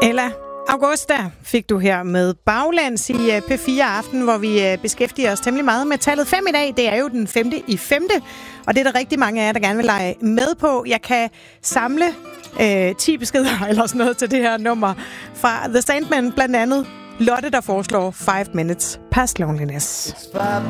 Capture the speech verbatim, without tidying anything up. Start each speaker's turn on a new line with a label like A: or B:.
A: Ella Augusta fik du her med Baglands i P fire Aften, hvor vi beskæftiger os temmelig meget med tallet fem i dag. Det er jo den femte i femte, og det er der rigtig mange af jer, der gerne vil lege med på. Jeg kan samle øh, ti beskeder eller sådan noget til det her nummer fra The Sandmen, blandt andet Lotte, der foreslår five minutes past loneliness.
B: It's five